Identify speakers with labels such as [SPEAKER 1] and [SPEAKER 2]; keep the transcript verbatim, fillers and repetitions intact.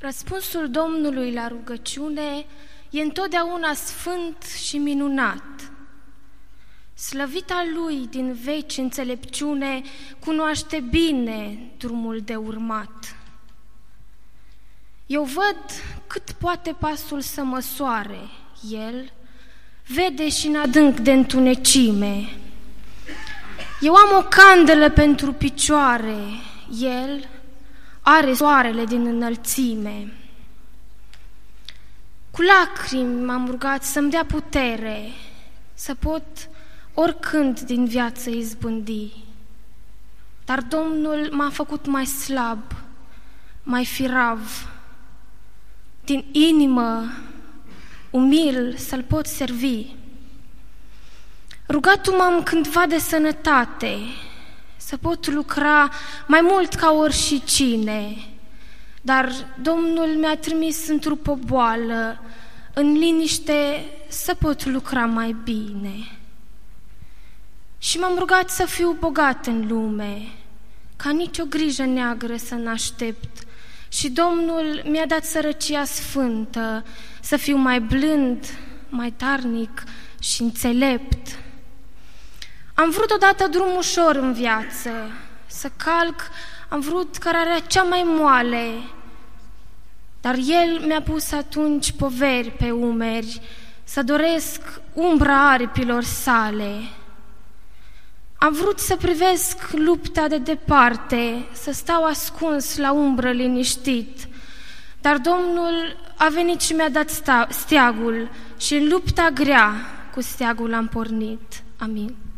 [SPEAKER 1] Răspunsul Domnului la rugăciune e întotdeauna sfânt și minunat. Slăvita Lui din veci înțelepciune cunoaște bine drumul de urmat. Eu văd cât poate pasul să măsoare, El vede și în adânc de întunecime. Eu am o candelă pentru picioare, El are soarele din înălțime. Cu lacrimi m-am rugat să-mi dea putere, să pot oricând din viață izbândi. Dar Domnul m-a făcut mai slab, mai firav. Din inimă, umil, să-L pot servi. Rugat-o m-am cândva de sănătate, să pot lucra mai mult ca oricine, dar Domnul mi-a trimis într-o boală, în liniște să pot lucra mai bine. Și m-am rugat să fiu bogat în lume, ca nicio grijă neagră să n-aștept, și Domnul mi-a dat sărăcia sfântă, să fiu mai blând, mai darnic și înțelept. Am vrut odată drum ușor în viață, să calc, am vrut cărarea cea mai moale, dar El mi-a pus atunci poveri pe umeri, să doresc umbra aripilor sale. Am vrut să privesc lupta de departe, să stau ascuns la umbră liniștit, dar Domnul a venit și mi-a dat steagul și în lupta grea cu steagul am pornit. Amin.